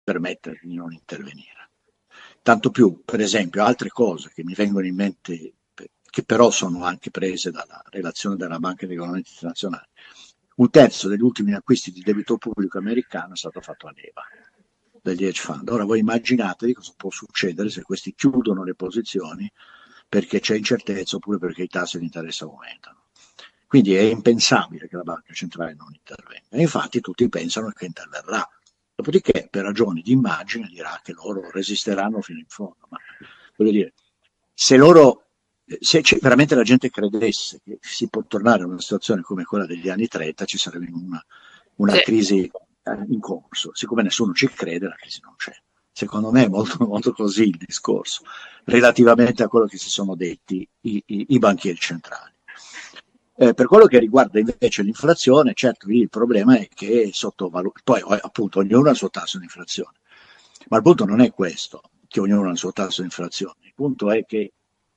permettere di non intervenire. Tanto più, per esempio, altre cose che mi vengono in mente, che però sono anche prese dalla relazione della Banca dei Regolamenti Internazionali. Un terzo degli ultimi acquisti di debito pubblico americano è stato fatto a leva degli hedge fund. Ora voi immaginatevi cosa può succedere se questi chiudono le posizioni perché c'è incertezza oppure perché i tassi di interesse aumentano. Quindi è impensabile che la banca centrale non intervenga. E infatti tutti pensano che interverrà. Dopodiché, per ragioni di immagine, dirà che loro resisteranno fino in fondo. Ma voglio dire, se veramente la gente credesse che si può tornare a una situazione come quella degli anni 30, ci sarebbe una Sì. crisi in corso. Siccome nessuno ci crede, la crisi non c'è. Secondo me è molto, molto così il discorso, relativamente a quello che si sono detti i banchieri centrali. Per quello che riguarda invece l'inflazione, certo lì il problema è che poi appunto ognuno ha il suo tasso di inflazione, ma il punto non è questo, che ognuno ha il suo tasso di inflazione, il punto è che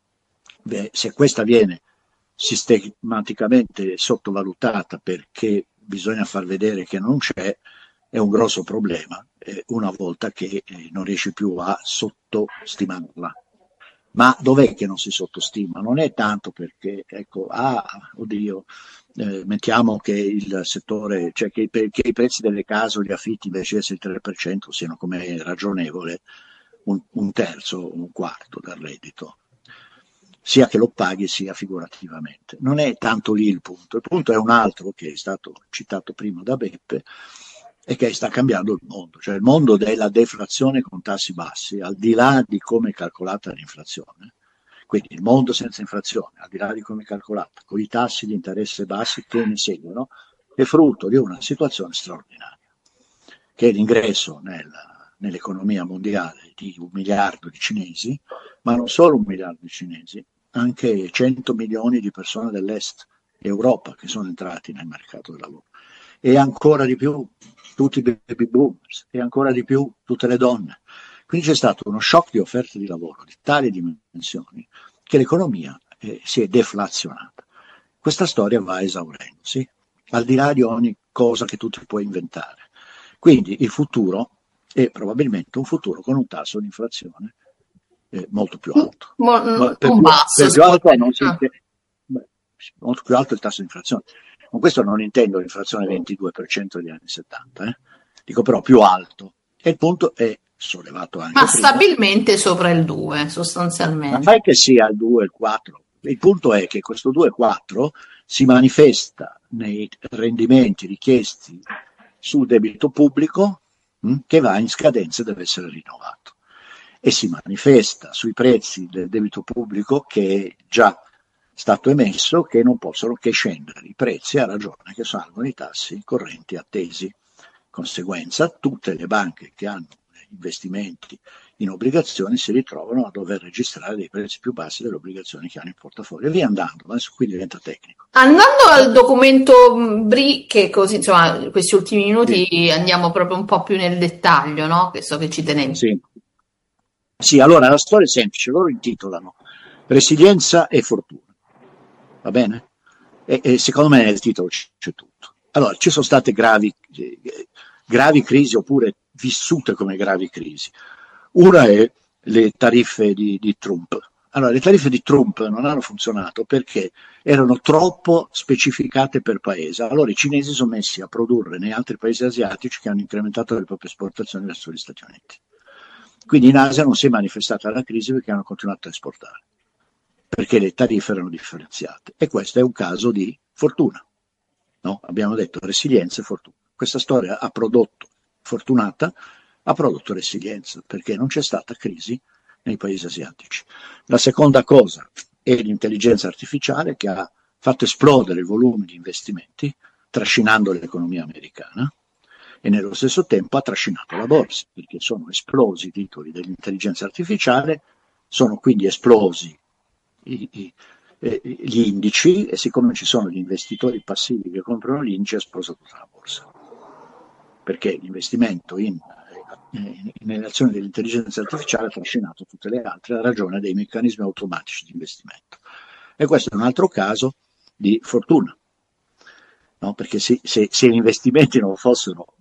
se questa viene sistematicamente sottovalutata perché bisogna far vedere che non c'è, è un grosso problema una volta che non riesci più a sottostimarla. Ma dov'è che non si sottostima? Non è tanto perché, ecco, oddio, mettiamo che il settore, cioè che i prezzi delle case o gli affitti invece di essere il 3% siano come ragionevole un terzo, un quarto del reddito, sia che lo paghi sia figurativamente. Non è tanto lì il punto è un altro che è stato citato prima da Beppe e che sta cambiando il mondo, cioè il mondo della deflazione con tassi bassi, al di là di come è calcolata l'inflazione, quindi il mondo senza inflazione, al di là di come è calcolata, con i tassi di interesse bassi che ne seguono, è frutto di una situazione straordinaria, che è l'ingresso nell'economia mondiale di 1 miliardo di cinesi, ma non solo 1 miliardo di cinesi, anche 100 milioni di persone dell'est Europa che sono entrati nel mercato del lavoro. E ancora di più tutti i baby boomers, e ancora di più tutte le donne. Quindi c'è stato uno shock di offerta di lavoro di tali dimensioni che l'economia si è deflazionata. Questa storia va esaurendosi, al di là di ogni cosa che tu ti puoi inventare. Quindi il futuro è probabilmente un futuro con un tasso di inflazione molto più alto. Un basso, Per più alto non si sicuramente. molto più alto il tasso di inflazione. Con questo non intendo l'inflazione 22% degli anni 70, dico però più alto. E il punto è sollevato Ma anche prima, stabilmente sopra il 2, ma sostanzialmente. fai che sia il 2 e il 4. Il punto è che questo 2 e 4 si manifesta nei rendimenti richiesti sul debito pubblico che va in scadenza e deve essere rinnovato. E si manifesta sui prezzi del debito pubblico che è già stato emesso che non possono che scendere i prezzi a ragione che salgono i tassi correnti attesi. Conseguenza, tutte le banche che hanno investimenti in obbligazioni si ritrovano a dover registrare dei prezzi più bassi delle obbligazioni che hanno in portafoglio. E via andando, adesso qui diventa tecnico. Andando al documento BRI, che così, insomma, questi ultimi Sì, minuti andiamo proprio un po' più nel dettaglio, no? Che so che ci tenevi. sì. Sì, allora la storia è semplice, loro intitolano Resilienza e fortuna, va bene? E secondo me nel titolo c'è tutto. Allora, ci sono state gravi crisi oppure vissute come gravi crisi. Una è le tariffe di Trump. Allora, le tariffe di Trump non hanno funzionato perché erano troppo specificate per paese. Allora i cinesi sono messi a produrre nei altri paesi asiatici che hanno incrementato le proprie esportazioni verso gli Stati Uniti. Quindi in Asia non si è manifestata la crisi perché hanno continuato a esportare, perché le tariffe erano differenziate. E questo è un caso di fortuna. No? Abbiamo detto resilienza e fortuna. Questa storia ha prodotto, fortunata, ha prodotto resilienza, perché non c'è stata crisi nei paesi asiatici. La seconda cosa è l'intelligenza artificiale che ha fatto esplodere il volume di investimenti, trascinando l'economia americana, e nello stesso tempo ha trascinato la borsa, perché sono esplosi i titoli dell'intelligenza artificiale, sono quindi esplosi gli indici e siccome ci sono gli investitori passivi che comprano gli indici è esplosa tutta la borsa, perché l'investimento nelle azioni dell'intelligenza artificiale ha trascinato tutte le altre a ragione dei meccanismi automatici di investimento. E questo è un altro caso di fortuna, no? Perché se gli investimenti non fossero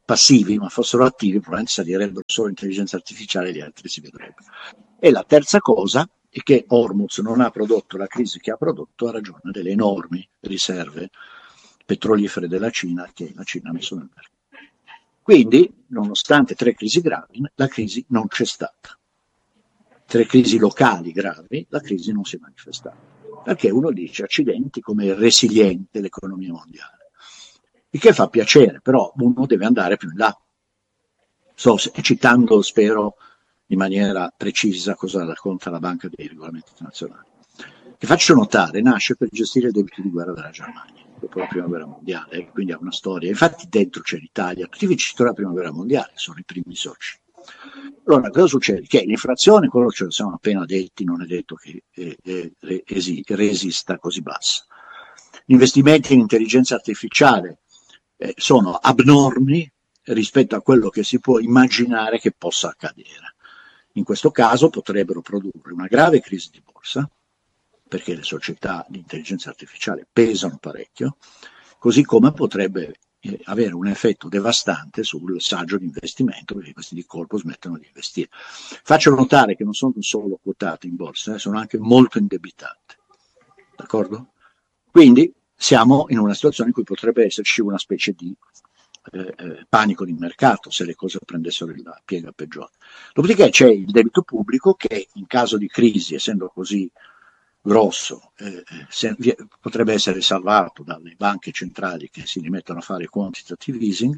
passivi, ma fossero attivi, probabilmente salirebbero solo intelligenza artificiale e gli altri si vedrebbero. E la terza cosa è che Hormuz non ha prodotto la crisi che ha prodotto a ragione delle enormi riserve petrolifere della Cina che la Cina ha messo nel mercato. Quindi, nonostante 3 crisi gravi, la crisi non c'è stata. 3 crisi locali gravi, la crisi non si è manifestata. Perché uno dice, accidenti, come è resiliente l'economia mondiale. Il che fa piacere, però uno deve andare più in là. Citando, spero, in maniera precisa cosa racconta la Banca dei Regolamenti Internazionali. Che faccio notare, nasce per gestire i debiti di guerra della Germania dopo la Prima Guerra Mondiale, quindi ha una storia. Infatti dentro c'è l'Italia, tutti i vincitori della Prima Guerra Mondiale sono i primi soci. Allora, cosa succede? Che l'inflazione, quello che ce lo siamo appena detti, non è detto che resista così bassa. Gli investimenti in intelligenza artificiale sono abnormi rispetto a quello che si può immaginare che possa accadere. In questo caso potrebbero produrre una grave crisi di borsa, perché le società di intelligenza artificiale pesano parecchio, così come potrebbe avere un effetto devastante sul saggio di investimento, perché questi di colpo smettono di investire. Faccio notare che non sono solo quotate in borsa, sono anche molto indebitate. D'accordo? Quindi siamo in una situazione in cui potrebbe esserci una specie di panico di mercato se le cose prendessero la piega peggiore. Dopodiché c'è il debito pubblico che in caso di crisi, essendo così grosso, potrebbe essere salvato dalle banche centrali che si rimettono a fare quantitative easing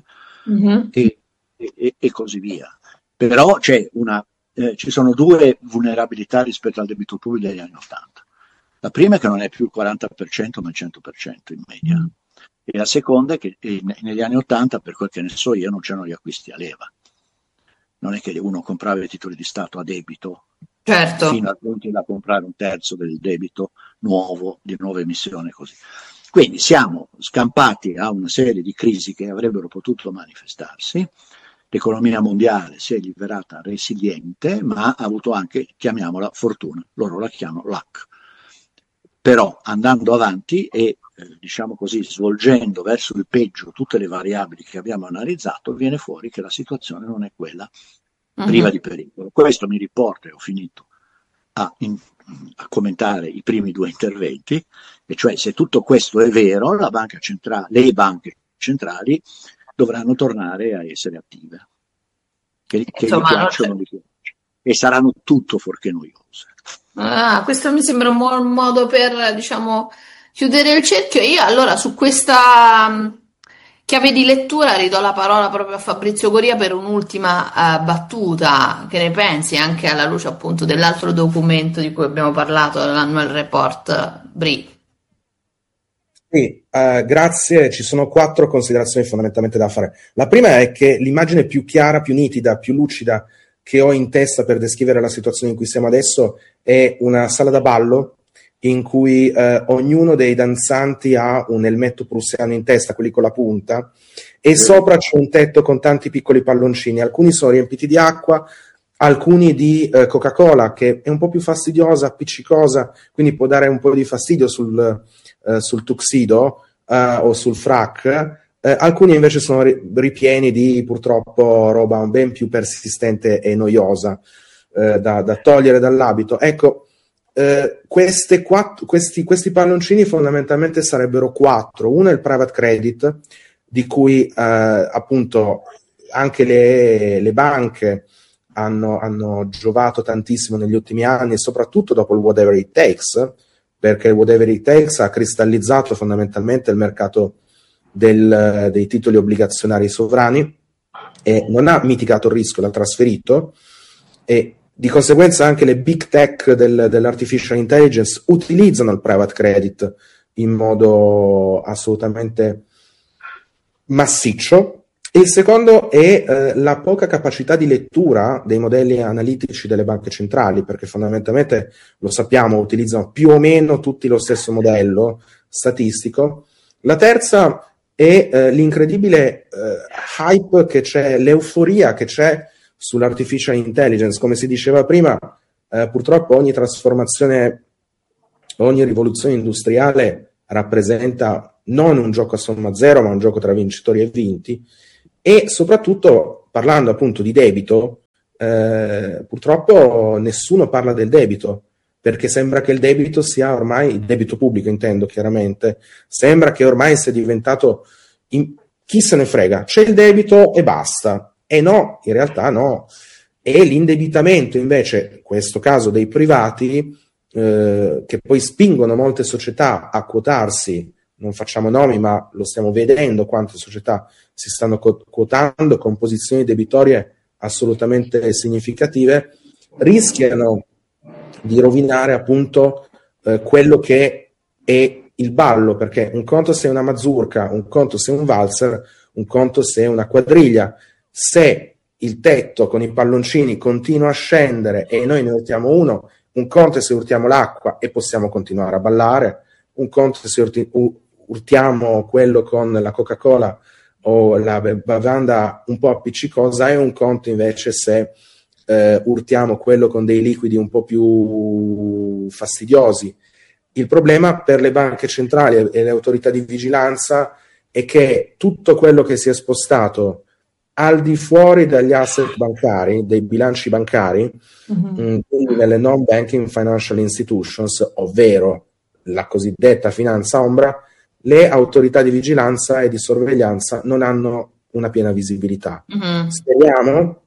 e così via. Però ci sono 2 vulnerabilità rispetto al debito pubblico degli anni 80. La prima è che non è più il 40% ma il 100% in media. E la seconda è che negli anni 80, per quel che ne so io, non c'erano gli acquisti a leva. Non è che uno comprava i titoli di Stato a debito, certo, fino al punto da comprare un terzo del debito nuovo, di nuova emissione così. Quindi siamo scampati a una serie di crisi che avrebbero potuto manifestarsi. L'economia mondiale si è liberata resiliente, ma ha avuto anche, chiamiamola, fortuna. Loro la chiamano luck. Però andando avanti e diciamo così, svolgendo verso il peggio tutte le variabili che abbiamo analizzato, viene fuori che la situazione non è quella priva di pericolo. Questo mi riporta, e ho finito, a commentare i primi 2 interventi, e cioè se tutto questo è vero, le banche centrali dovranno tornare a essere attive, che gli piacciono di più, e saranno tutto fuorché noiose. Questo mi sembra un buon modo per, diciamo, chiudere il cerchio. Io allora su questa chiave di lettura ridò la parola proprio a Fabrizio Goria per un'ultima battuta. Che ne pensi anche alla luce appunto dell'altro documento di cui abbiamo parlato, l'annual report, Bri? Sì, grazie. Ci sono 4 considerazioni fondamentalmente da fare. La prima è che l'immagine più chiara, più nitida, più lucida che ho in testa per descrivere la situazione in cui siamo adesso è una sala da ballo in cui ognuno dei danzanti ha un elmetto prussiano in testa, quelli con la punta, e sopra c'è un tetto con tanti piccoli palloncini. Alcuni sono riempiti di acqua, alcuni di Coca-Cola, che è un po' più fastidiosa, appiccicosa, quindi può dare un po' di fastidio sul tuxedo o sul frac. Alcuni invece sono ripieni di purtroppo roba ben più persistente e noiosa da togliere dall'abito. Ecco, questi palloncini fondamentalmente sarebbero 4. Uno è il private credit, di cui appunto anche le banche hanno giovato tantissimo negli ultimi anni, e soprattutto dopo il whatever it takes, perché il whatever it takes ha cristallizzato fondamentalmente il mercato dei titoli obbligazionari sovrani e non ha mitigato il rischio, l'ha trasferito, e di conseguenza anche le big tech dell'artificial intelligence utilizzano il private credit in modo assolutamente massiccio. E il secondo è la poca capacità di lettura dei modelli analitici delle banche centrali, perché fondamentalmente, lo sappiamo, utilizzano più o meno tutti lo stesso modello statistico. La terza è l'incredibile hype che c'è, l'euforia che c'è sull'artificial intelligence. Come si diceva prima, purtroppo ogni trasformazione, ogni rivoluzione industriale rappresenta non un gioco a somma zero, ma un gioco tra vincitori e vinti, E soprattutto, parlando appunto di debito, purtroppo nessuno parla del debito, perché sembra che il debito sia ormai, il debito pubblico intendo chiaramente, sembra che ormai sia diventato, chi se ne frega, c'è il debito e basta. E no, in realtà no. E l'indebitamento invece, in questo caso dei privati, che poi spingono molte società a quotarsi, non facciamo nomi, ma lo stiamo vedendo quante società si stanno quotando con posizioni debitorie assolutamente significative, rischiano di rovinare appunto quello che è il ballo, perché un conto se è una mazurka, un conto se è un valzer, un conto se è una quadriglia. Se il tetto con i palloncini continua a scendere e noi ne urtiamo uno, un conto è se urtiamo l'acqua e possiamo continuare a ballare, un conto è se urtiamo quello con la Coca-Cola o la bevanda un po' appiccicosa, e un conto invece se urtiamo quello con dei liquidi un po' più fastidiosi. Il problema per le banche centrali e le autorità di vigilanza è che tutto quello che si è spostato al di fuori dagli asset bancari, dei bilanci bancari, quindi nelle non-banking financial institutions, ovvero la cosiddetta finanza ombra, le autorità di vigilanza e di sorveglianza non hanno una piena visibilità. Speriamo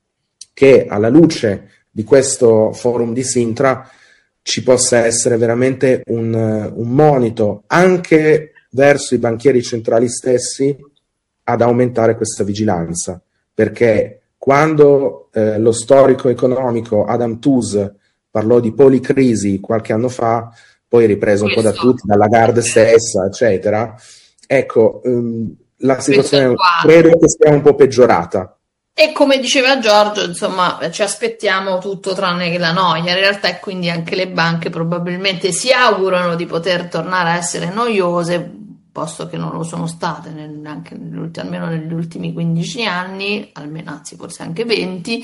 che alla luce di questo forum di Sintra ci possa essere veramente un monito anche verso i banchieri centrali stessi ad aumentare questa vigilanza, perché quando lo storico economico Adam Tooze parlò di policrisi qualche anno fa, poi ripreso un po' da tutti, dalla Lagarde stessa, eccetera, ecco, la situazione credo che sia un po' peggiorata. E come diceva Giorgio, insomma, ci aspettiamo tutto tranne che la noia, in realtà, e quindi anche le banche probabilmente si augurano di poter tornare a essere noiose, posto che non lo sono state almeno negli ultimi 15 anni, almeno, anzi forse anche 20,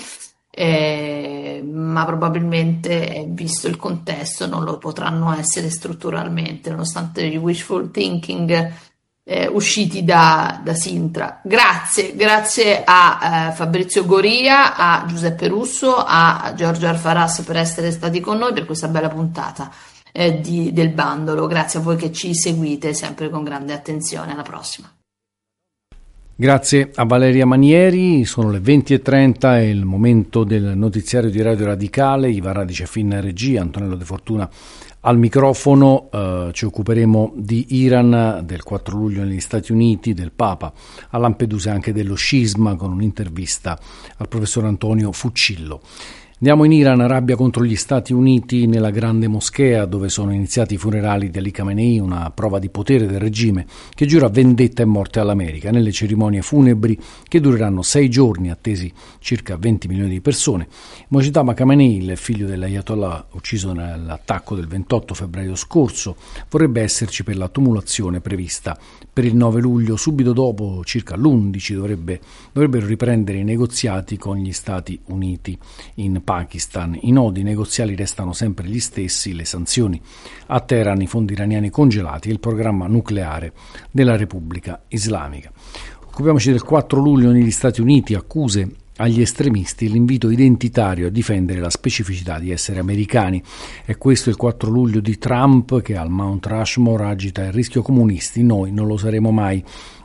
ma probabilmente, visto il contesto, non lo potranno essere strutturalmente, nonostante i wishful thinking usciti da Sintra. Grazie a Fabrizio Goria, a Giuseppe Russo, a Giorgio Arfaras per essere stati con noi per questa bella puntata del Bandolo. Grazie a voi che ci seguite sempre con grande attenzione. Alla prossima. Grazie a Valeria Manieri. Sono le 20:30, è il momento del notiziario di Radio Radicale. Iva Radice in regia, Antonello De Fortuna al microfono. Ci occuperemo di Iran, del 4 luglio negli Stati Uniti, del Papa a Lampedusa e anche dello scisma, con un'intervista al professor Antonio Fuccillo. Andiamo in Iran, rabbia contro gli Stati Uniti nella grande moschea dove sono iniziati i funerali di Ali Khamenei, una prova di potere del regime che giura vendetta e morte all'America. Nelle cerimonie funebri, che dureranno 6 giorni, attesi circa 20 milioni di persone, Mojtaba Khamenei, il figlio dell'Ayatollah ucciso nell'attacco del 28 febbraio scorso, vorrebbe esserci per la tumulazione prevista per il 9 luglio. Subito dopo, circa l'11, dovrebbero riprendere i negoziati con gli Stati Uniti in Pakistan. I nodi negoziali restano sempre gli stessi: le sanzioni a Teheran, i fondi iraniani congelati e il programma nucleare della Repubblica Islamica. Occupiamoci del 4 luglio negli Stati Uniti, accuse agli estremisti, l'invito identitario a difendere la specificità di essere americani. È questo il 4 luglio di Trump, che al Mount Rushmore agita il rischio comunisti, noi non lo saremo mai,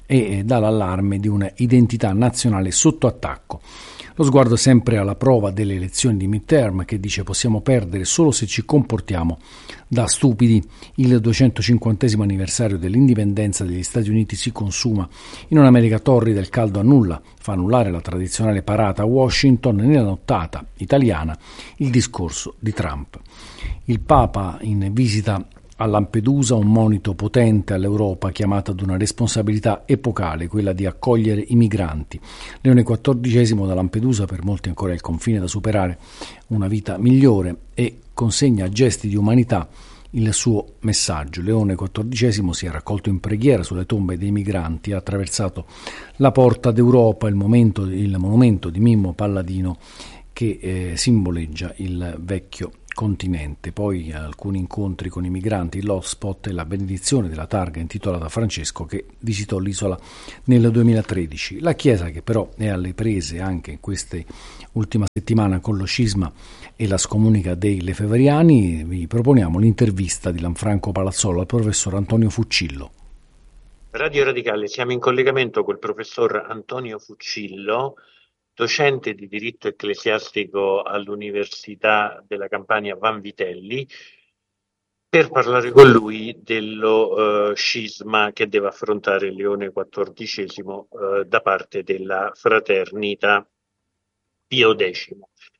e dà l'allarme di una identità nazionale sotto attacco. Lo sguardo sempre alla prova delle elezioni di midterm, che dice possiamo perdere solo se ci comportiamo da stupidi. Il 250° anniversario dell'indipendenza degli Stati Uniti si consuma in un'America torrida, il caldo annulla, fa annullare la tradizionale parata a Washington, nella nottata italiana il discorso di Trump. Il Papa in visita a Lampedusa, un monito potente all'Europa chiamata ad una responsabilità epocale, quella di accogliere i migranti. Leone XIV da Lampedusa, per molti ancora il confine da superare, una vita migliore, e consegna a gesti di umanità il suo messaggio. Leone XIV si è raccolto in preghiera sulle tombe dei migranti, ha attraversato la porta d'Europa, il monumento di Mimmo Palladino che simboleggia il vecchio continente. Poi alcuni incontri con i migranti, l'hotspot e la benedizione della targa intitolata a Francesco, che visitò l'isola nel 2013. La Chiesa, che però è alle prese anche in queste ultima settimana con lo scisma e la scomunica dei lefebvriani, vi proponiamo l'intervista di Lanfranco Palazzolo al professor Antonio Fuccillo. Radio Radicale, siamo in collegamento col professor Antonio Fuccillo, docente di diritto ecclesiastico all'Università della Campania Vanvitelli, per parlare con lui dello scisma che deve affrontare Leone XIV da parte della Fraternità Pio X.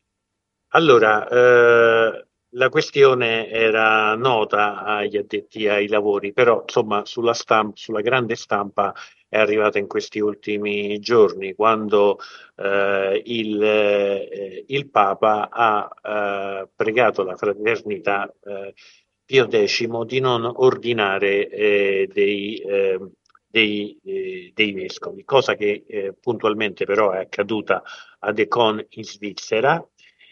Allora, la questione era nota agli addetti ai lavori, però insomma sulla grande stampa è arrivata in questi ultimi giorni, quando il Papa ha pregato la Fraternità Pio X di non ordinare dei vescovi, cosa che puntualmente però è accaduta ad Econ in Svizzera.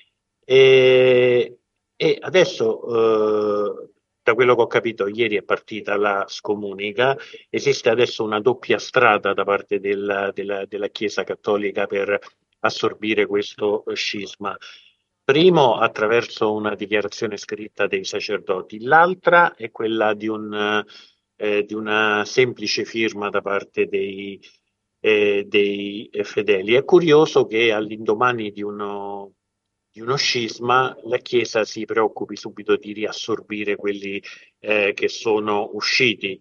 E adesso, da quello che ho capito, ieri è partita la scomunica. Esiste adesso una doppia strada da parte della Chiesa Cattolica per assorbire questo scisma. Primo, attraverso una dichiarazione scritta dei sacerdoti, l'altra è quella di una semplice firma da parte dei fedeli. È curioso che all'indomani di uno scisma la Chiesa si preoccupi subito di riassorbire quelli che sono usciti.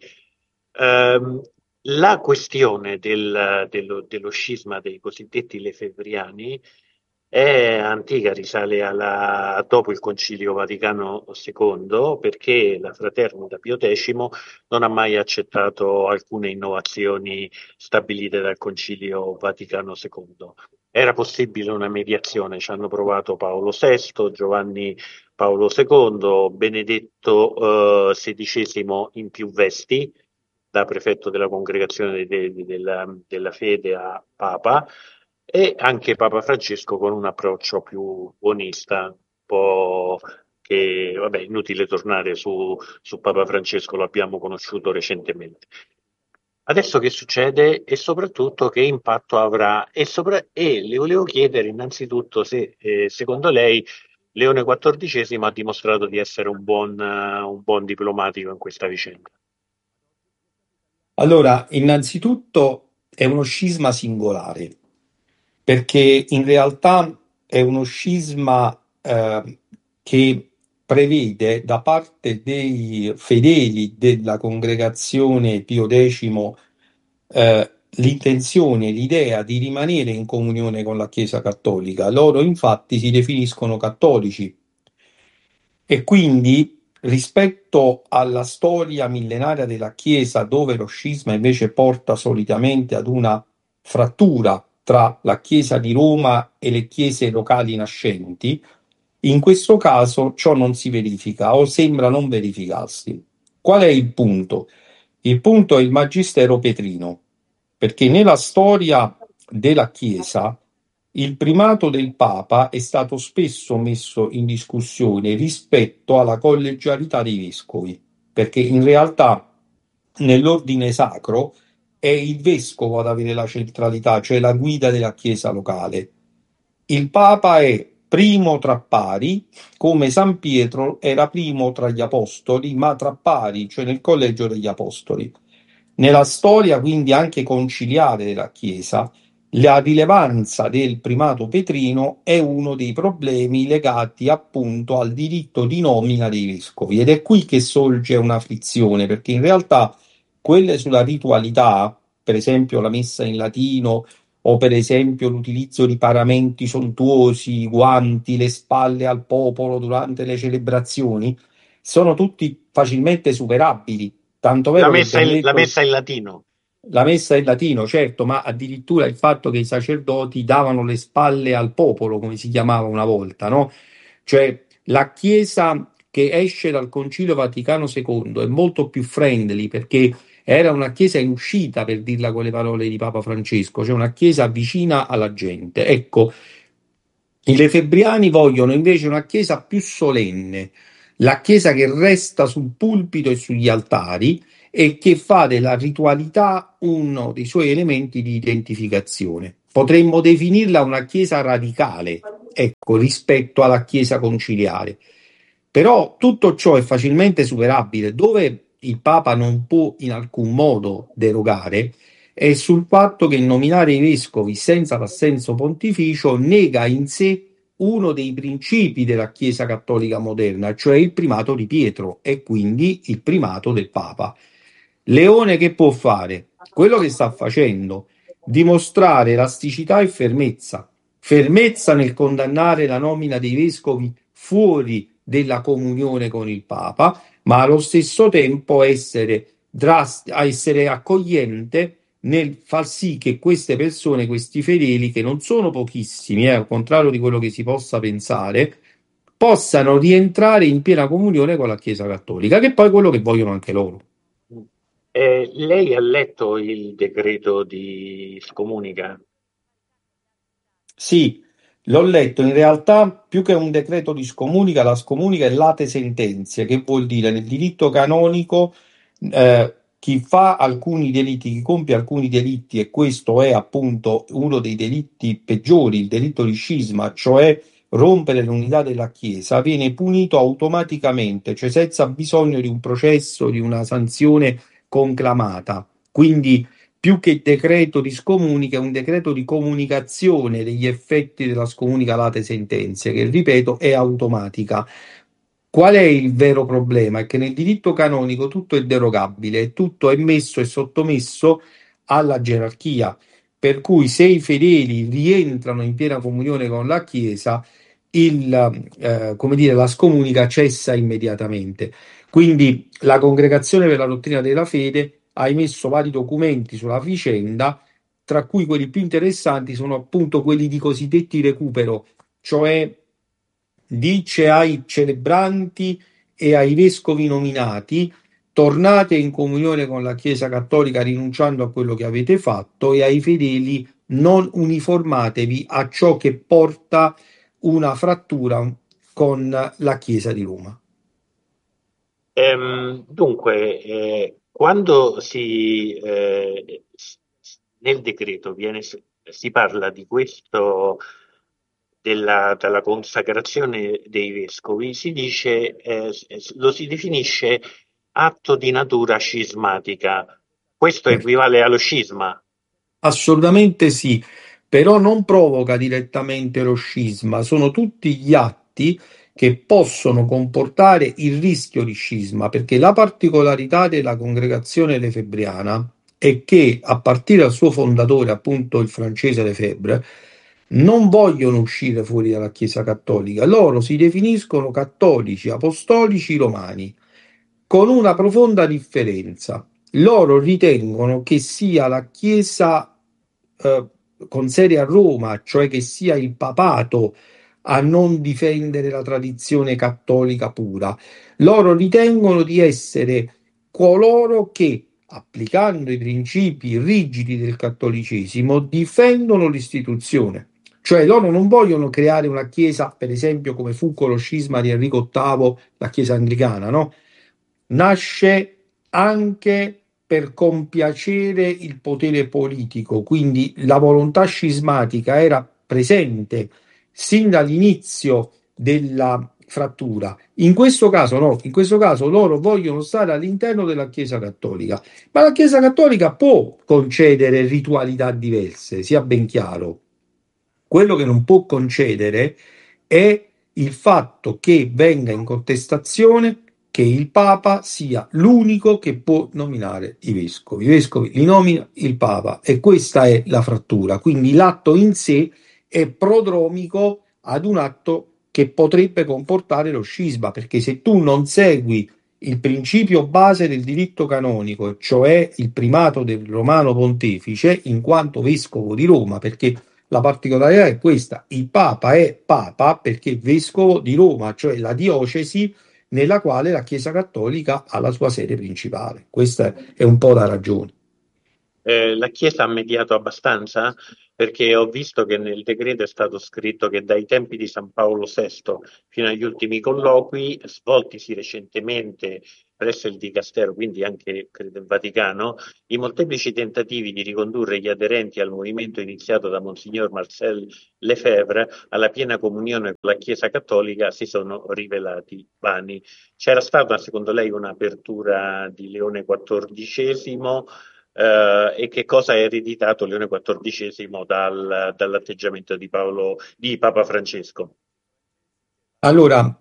La questione dello scisma dei cosiddetti lefebvriani è antica, risale dopo il Concilio Vaticano II, perché la Fraternità Pio X non ha mai accettato alcune innovazioni stabilite dal Concilio Vaticano II. Era possibile una mediazione, ci hanno provato Paolo VI, Giovanni Paolo II, Benedetto XVI in più vesti, da prefetto della congregazione della fede a Papa, e anche Papa Francesco con un approccio più buonista, un po' che, vabbè, inutile tornare su Papa Francesco, lo abbiamo conosciuto recentemente. Adesso che succede e soprattutto che impatto avrà? E le volevo chiedere innanzitutto se secondo lei Leone XIV ha dimostrato di essere un buon diplomatico in questa vicenda. Allora, innanzitutto è uno scisma singolare, perché in realtà è uno scisma che prevede da parte dei fedeli della congregazione Pio X l'intenzione, l'idea di rimanere in comunione con la Chiesa Cattolica. Loro infatti si definiscono cattolici e quindi rispetto alla storia millenaria della Chiesa, dove lo scisma invece porta solitamente ad una frattura tra la Chiesa di Roma e le chiese locali nascenti, in questo caso ciò non si verifica o sembra non verificarsi. Qual è il punto? Il punto è il Magistero Petrino, perché nella storia della Chiesa il primato del Papa è stato spesso messo in discussione rispetto alla collegialità dei vescovi, perché in realtà nell'ordine sacro è il vescovo ad avere la centralità, cioè la guida della Chiesa locale. Il Papa è primo tra pari, come San Pietro era primo tra gli apostoli, ma tra pari, cioè nel collegio degli apostoli. Nella storia quindi anche conciliare della Chiesa, la rilevanza del primato petrino è uno dei problemi legati appunto al diritto di nomina dei vescovi, ed è qui che sorge una frizione, perché in realtà quelle sulla ritualità, per esempio la messa in latino o per esempio l'utilizzo di paramenti sontuosi, guanti, le spalle al popolo durante le celebrazioni, sono tutti facilmente superabili. Tanto vero la messa in latino. La messa in latino, certo, ma addirittura il fatto che i sacerdoti davano le spalle al popolo, come si chiamava una volta, no? Cioè la Chiesa che esce dal Concilio Vaticano II è molto più friendly, perché era una Chiesa in uscita, per dirla con le parole di Papa Francesco, cioè una Chiesa vicina alla gente. Ecco, I lefebbriani vogliono invece una chiesa più solenne, la chiesa che resta sul pulpito e sugli altari e che fa della ritualità uno dei suoi elementi di identificazione. Potremmo definirla una chiesa radicale, ecco, rispetto alla chiesa conciliare. Però tutto ciò è facilmente superabile. Dove il Papa non può in alcun modo derogare è sul fatto che il nominare i vescovi senza l'assenso pontificio nega in sé uno dei principi della Chiesa cattolica moderna, cioè il primato di Pietro e quindi il primato del Papa. Leone che può fare? Quello che sta facendo, dimostrare elasticità e fermezza. Fermezza nel condannare la nomina dei vescovi fuori della comunione con il Papa, ma allo stesso tempo essere accogliente nel far sì che queste persone, questi fedeli, che non sono pochissimi, al contrario di quello che si possa pensare, possano rientrare in piena comunione con la Chiesa Cattolica, che poi è quello che vogliono anche loro. Lei ha letto il decreto di scomunica? Sì, l'ho letto. In realtà, più che un decreto di scomunica, la scomunica è late sentenze, che vuol dire nel diritto canonico chi fa alcuni delitti, chi compie alcuni delitti, e questo è appunto uno dei delitti peggiori, il delitto di scisma, cioè rompere l'unità della Chiesa, viene punito automaticamente, cioè senza bisogno di un processo, di una sanzione conclamata. Quindi più che decreto di scomunica, è un decreto di comunicazione degli effetti della scomunica late sentenze, che ripeto è automatica. Qual è il vero problema? È che nel diritto canonico tutto è derogabile, tutto è messo e sottomesso alla gerarchia, per cui se i fedeli rientrano in piena comunione con la Chiesa, la scomunica cessa immediatamente. Quindi la Congregazione per la Dottrina della Fede ha emesso vari documenti sulla vicenda, tra cui quelli più interessanti sono appunto quelli di cosiddetti recupero, cioè dice ai celebranti e ai vescovi nominati: tornate in comunione con la Chiesa Cattolica rinunciando a quello che avete fatto, e ai fedeli: non uniformatevi a ciò che porta una frattura con la Chiesa di Roma. Dunque, quando nel decreto si parla di questo, della consacrazione dei vescovi, si dice, lo si definisce atto di natura scismatica. Questo equivale allo scisma? Assolutamente sì, però non provoca direttamente lo scisma, sono tutti gli atti che possono comportare il rischio di scisma, perché la particolarità della congregazione lefebbriana è che, a partire dal suo fondatore, appunto il francese Lefebvre, non vogliono uscire fuori dalla Chiesa cattolica. Loro si definiscono cattolici, apostolici, romani, con una profonda differenza. Loro ritengono che sia la Chiesa con sede a Roma, cioè che sia il papato a non difendere la tradizione cattolica pura. Loro ritengono di essere coloro che, applicando i principi rigidi del cattolicesimo, difendono l'istituzione. Cioè loro non vogliono creare una chiesa, per esempio, come fu con lo scisma di Enrico VIII, la chiesa anglicana, no? Nasce anche per compiacere il potere politico, quindi la volontà scismatica era presente sin dall'inizio della frattura. In questo caso no, in questo caso loro vogliono stare all'interno della Chiesa Cattolica, ma la Chiesa Cattolica può concedere ritualità diverse, sia ben chiaro. Quello che non può concedere è il fatto che venga in contestazione che il Papa sia l'unico che può nominare i vescovi. I vescovi li nomina il Papa, e questa è la frattura. Quindi l'atto in sé è prodromico ad un atto che potrebbe comportare lo scisma, perché se tu non segui il principio base del diritto canonico, cioè il primato del Romano Pontefice in quanto vescovo di Roma, perché la particolarità è questa: il Papa è Papa perché è vescovo di Roma, cioè la diocesi nella quale la Chiesa Cattolica ha la sua sede principale. Questa è un po' la ragione. La Chiesa ha mediato abbastanza? perché ho visto che nel decreto è stato scritto che dai tempi di San Paolo VI fino agli ultimi colloqui, svoltisi recentemente presso il Dicastero, quindi anche credo il Vaticano, i molteplici tentativi di ricondurre gli aderenti al movimento iniziato da Monsignor Marcel Lefebvre alla piena comunione con la Chiesa Cattolica si sono rivelati vani. C'era stata, secondo lei, un'apertura di Leone XIV? E che cosa ha ereditato Leone XIV dall'atteggiamento di Papa Francesco? Allora,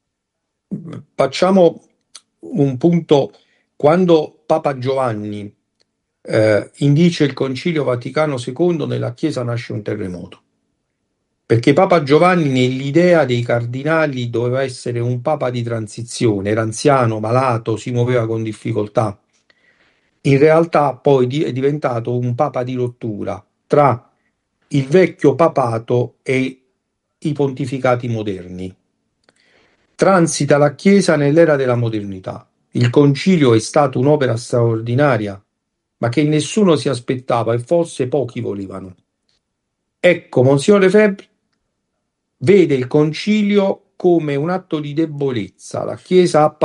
facciamo un punto. Quando Papa Giovanni indice il Concilio Vaticano II, nella Chiesa nasce un terremoto. Perché Papa Giovanni, nell'idea dei cardinali, doveva essere un papa di transizione, era anziano, malato, si muoveva con difficoltà. In realtà poi è diventato un papa di rottura tra il vecchio papato e i pontificati moderni. Transita la Chiesa nell'era della modernità. Il concilio è stato un'opera straordinaria, ma che nessuno si aspettava e forse pochi volevano. Ecco, Monsignor Lefebvre vede il concilio come un atto di debolezza. La Chiesa ha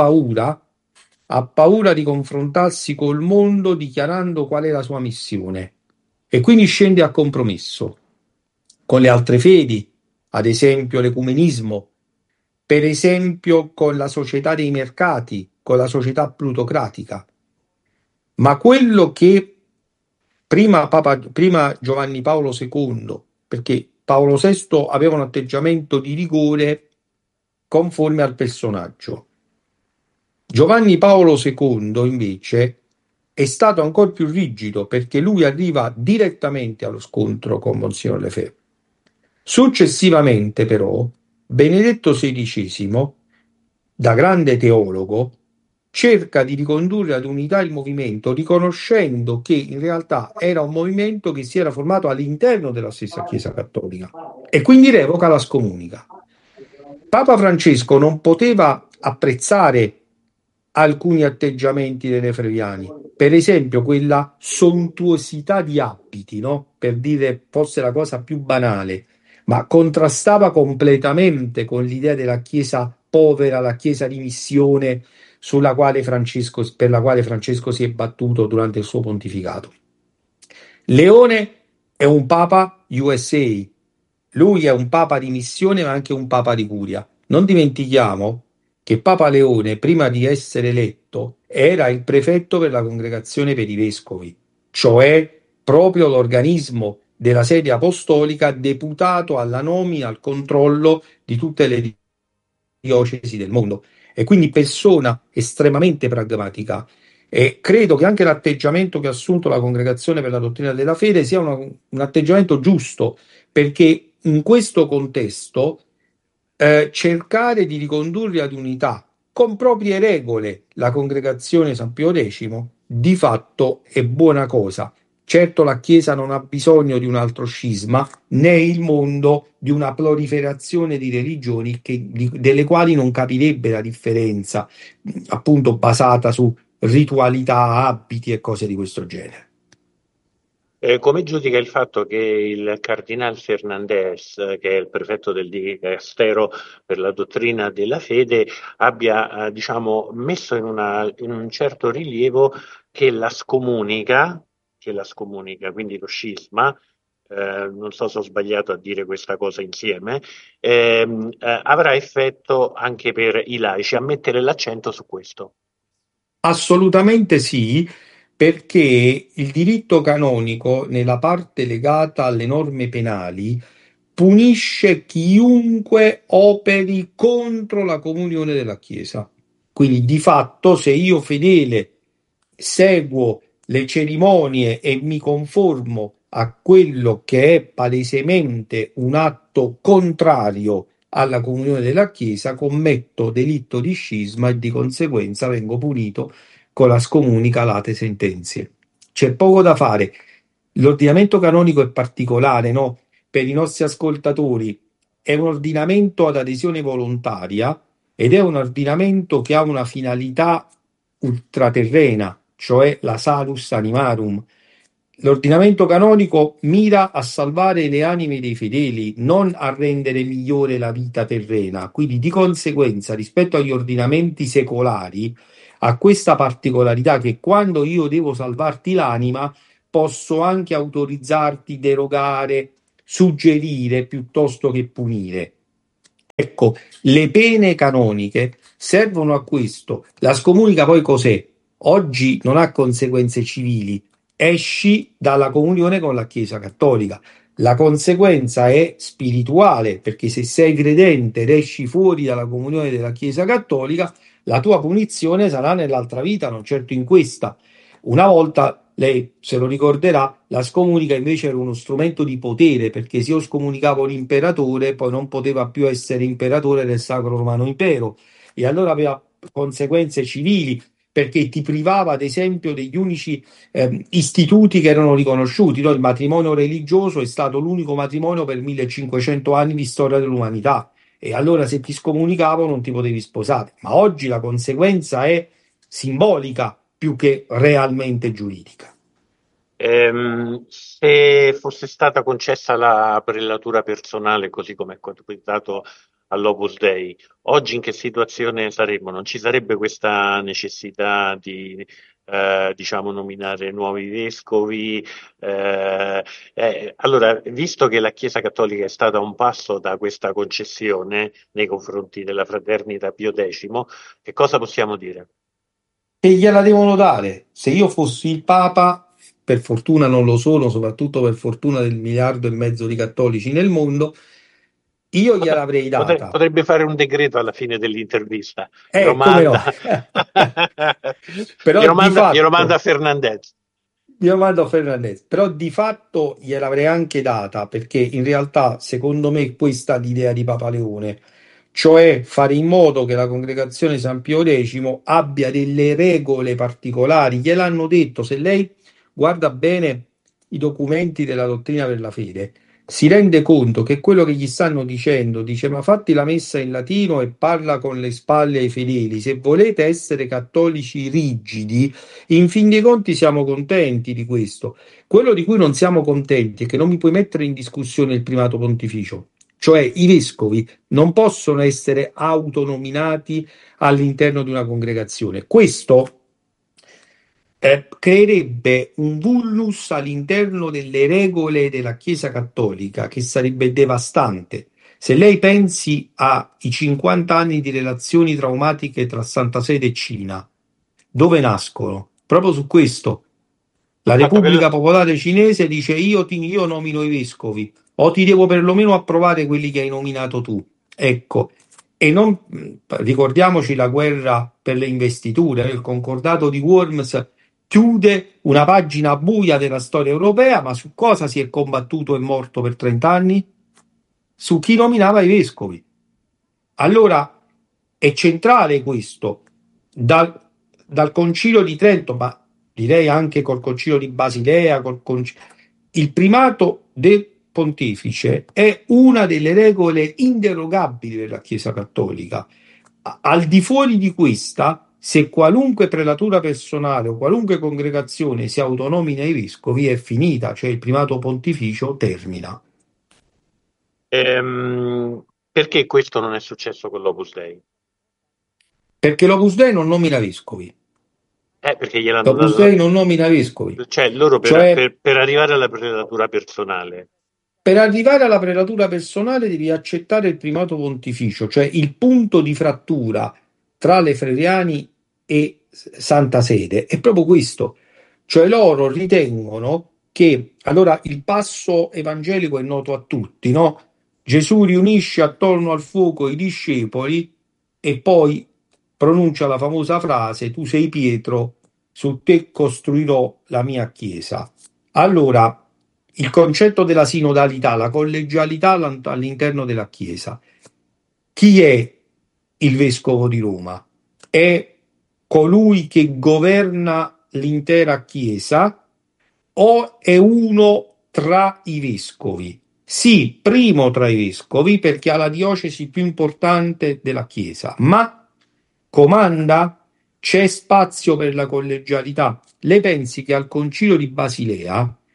paura di confrontarsi col mondo dichiarando qual è la sua missione e quindi scende a compromesso con le altre fedi, ad esempio l'ecumenismo, per esempio con la società dei mercati, con la società plutocratica. Ma quello che prima Giovanni Paolo II, perché Paolo VI aveva un atteggiamento di rigore conforme al personaggio. Giovanni Paolo II invece è stato ancora più rigido, perché lui arriva direttamente allo scontro con Monsignor Lefebvre. Successivamente però Benedetto XVI, da grande teologo, cerca di ricondurre ad unità il movimento, riconoscendo che in realtà era un movimento che si era formato all'interno della stessa Chiesa Cattolica, e quindi revoca la scomunica. Papa Francesco non poteva apprezzare alcuni atteggiamenti dei lefebvriani, per esempio quella sontuosità di abiti, no? Per dire forse la cosa più banale, ma contrastava completamente con l'idea della Chiesa povera, la Chiesa di missione per la quale Francesco si è battuto durante il suo pontificato. Leone è un Papa USA, lui è un Papa di missione ma anche un Papa di curia. Non dimentichiamo che Papa Leone, prima di essere eletto, era il prefetto per la Congregazione per i Vescovi, cioè proprio l'organismo della sede apostolica deputato alla nomina, al controllo di tutte le diocesi del mondo, e quindi persona estremamente pragmatica. E credo che anche l'atteggiamento che ha assunto la Congregazione per la Dottrina della Fede sia un atteggiamento giusto, perché in questo contesto cercare di ricondurre ad unità con proprie regole la Congregazione San Pio X di fatto è buona cosa. Certo, la Chiesa non ha bisogno di un altro scisma, né il mondo di una proliferazione di religioni delle quali non capirebbe la differenza, appunto basata su ritualità, abiti e cose di questo genere. Come giudica il fatto che il Cardinal Fernandez, che è il prefetto del Dicastero per la dottrina della fede, abbia messo in un certo rilievo che la scomunica, quindi lo scisma, non so se ho sbagliato a dire questa cosa insieme, avrà effetto anche per i laici, a mettere l'accento su questo? Assolutamente sì, perché il diritto canonico, nella parte legata alle norme penali, punisce chiunque operi contro la comunione della Chiesa. Quindi, di fatto, se io fedele seguo le cerimonie e mi conformo a quello che è palesemente un atto contrario alla comunione della Chiesa, commetto delitto di scisma e di conseguenza vengo punito con la scomunica late sentenze. C'è poco da fare. L'ordinamento canonico è particolare, no? Per i nostri ascoltatori è un ordinamento ad adesione volontaria ed è un ordinamento che ha una finalità ultraterrena, cioè la salus animarum. l'ordinamento canonico mira a salvare le anime dei fedeli, non a rendere migliore la vita terrena. Quindi, di conseguenza, rispetto agli ordinamenti secolari, ha questa particolarità che quando io devo salvarti l'anima, posso anche autorizzarti, derogare, suggerire piuttosto che punire. Ecco, le pene canoniche servono a questo. La scomunica poi cos'è? Oggi non ha conseguenze civili, esci dalla comunione con la Chiesa Cattolica. La conseguenza è spirituale, perché se sei credente ed esci fuori dalla comunione della Chiesa Cattolica, la tua punizione sarà nell'altra vita, non certo in questa. Una volta, lei se lo ricorderà, la scomunica invece era uno strumento di potere, perché se io scomunicavo l'imperatore, poi non poteva più essere imperatore del Sacro Romano Impero, e allora aveva conseguenze civili, perché ti privava, ad esempio, degli unici istituti che erano riconosciuti. No? Il matrimonio religioso è stato l'unico matrimonio per 1500 anni di storia dell'umanità, e allora se ti scomunicavo non ti potevi sposare. Ma oggi la conseguenza è simbolica più che realmente giuridica. Se fosse stata concessa la prelatura personale, così come è conquistato all'Opus Dei, oggi in che situazione saremmo? Non ci sarebbe questa necessità di diciamo, nominare nuovi vescovi. Allora, visto che la Chiesa Cattolica è stata a un passo da questa concessione nei confronti della Fraternità Pio X, che cosa possiamo dire? E gliela devono dare. Se io fossi il Papa, per fortuna non lo sono, soprattutto per fortuna del 1,5 miliardi di cattolici nel mondo, io gliel'avrei data. Potrebbe fare un decreto alla fine dell'intervista. Come no? Però glielo manda a Fernandez. Io mando a Fernandez, però di fatto gliel'avrei anche data, perché in realtà secondo me questa è l'idea di Papa Leone, cioè fare in modo che la congregazione San Pio X abbia delle regole particolari. Gliel'hanno detto, se lei guarda bene i documenti della dottrina per la fede, si rende conto che quello che gli stanno dicendo, dice: ma fatti la messa in latino e parla con le spalle ai fedeli. Se volete essere cattolici rigidi, in fin dei conti siamo contenti di questo. Quello di cui non siamo contenti è che non mi puoi mettere in discussione il primato pontificio. Cioè i vescovi non possono essere autonominati all'interno di una congregazione. Questo creerebbe un vulnus all'interno delle regole della Chiesa Cattolica che sarebbe devastante. Se lei pensi ai 50 anni di relazioni traumatiche tra Santa Sede e Cina, dove nascono? Proprio su questo. La Repubblica Popolare Cinese dice: io nomino i vescovi, o ti devo perlomeno approvare quelli che hai nominato tu. Ecco, e non ricordiamoci la guerra per le investiture, il concordato di Worms chiude una pagina buia della storia europea, ma su cosa si è combattuto e morto per 30 anni? Su chi nominava i vescovi. Allora è centrale questo, dal Concilio di Trento, ma direi anche col Concilio di Basilea, il primato del pontefice è una delle regole inderogabili della Chiesa Cattolica. Al di fuori di questa, se qualunque prelatura personale o qualunque congregazione si autonomina ai vescovi, è finita, cioè il primato pontificio termina. Perché questo non è successo con l'Opus Dei? Perché l'Opus Dei non nomina vescovi. Perché gliel'hanno l'Opus Dei non nomina vescovi. Cioè, loro per arrivare alla prelatura personale. Per arrivare alla prelatura personale devi accettare il primato pontificio, cioè il punto di frattura tra le Freriani e Santa Sede è proprio questo. Cioè loro ritengono che, allora il passo evangelico è noto a tutti, no? Gesù riunisce attorno al fuoco i discepoli e poi pronuncia la famosa frase: tu sei Pietro, su te costruirò la mia chiesa. Allora, il concetto della sinodalità, la collegialità all'interno della Chiesa. Chi è il vescovo di Roma? È colui che governa l'intera Chiesa o è uno tra i vescovi? Sì, primo tra i vescovi, perché ha la diocesi più importante della Chiesa, ma comanda? C'è spazio per la collegialità. Lei pensi che al Concilio di Basilea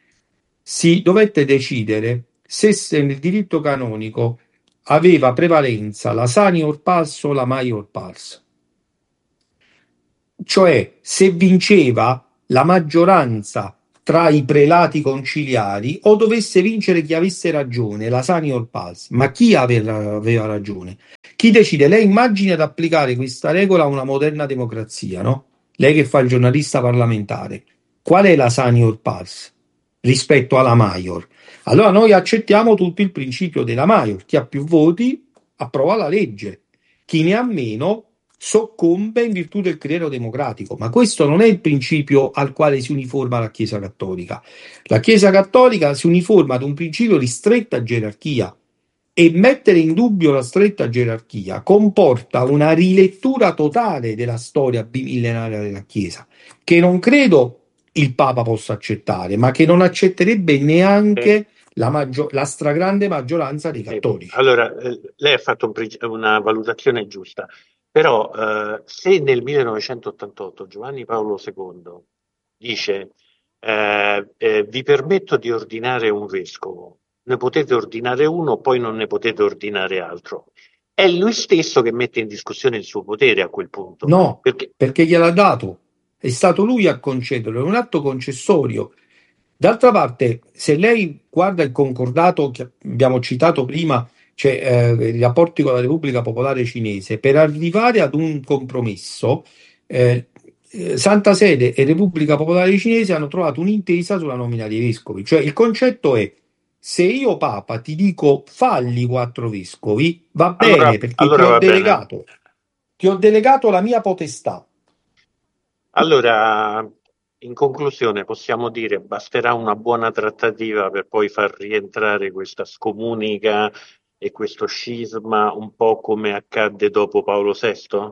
si dovette decidere se nel diritto canonico aveva prevalenza la sanior pars o la maior pars, cioè se vinceva la maggioranza tra i prelati conciliari o dovesse vincere chi avesse ragione, la sanior pars. Ma chi aveva ragione? Chi decide? Lei immagina ad applicare questa regola a una moderna democrazia, no? Lei che fa il giornalista parlamentare. Qual è la sanior pars rispetto alla maior? Allora noi accettiamo tutto il principio della maior. Chi ha più voti approva la legge. Chi ne ha meno soccombe in virtù del criterio democratico, ma questo non è il principio al quale si uniforma la Chiesa Cattolica. La Chiesa Cattolica si uniforma ad un principio di stretta gerarchia, e mettere in dubbio la stretta gerarchia comporta una rilettura totale della storia bimillenaria della Chiesa, che non credo il Papa possa accettare, ma che non accetterebbe neanche la stragrande maggioranza dei cattolici. Allora, lei ha fatto una valutazione giusta. Però se nel 1988 Giovanni Paolo II dice vi permetto di ordinare un vescovo, ne potete ordinare uno, poi non ne potete ordinare altro, è lui stesso che mette in discussione il suo potere a quel punto. No, perché gliel'ha dato, è stato lui a concederlo, è un atto concessorio. D'altra parte, se lei guarda il concordato che abbiamo citato prima, cioè i rapporti con la Repubblica Popolare Cinese, per arrivare ad un compromesso, Santa Sede e Repubblica Popolare Cinese hanno trovato un'intesa sulla nomina dei vescovi. Cioè il concetto è: se io Papa ti dico falli 4 vescovi, va bene, perché ti ho delegato la mia potestà. Allora, in conclusione possiamo dire basterà una buona trattativa per poi far rientrare questa scomunica e questo scisma, un po' come accadde dopo Paolo VI?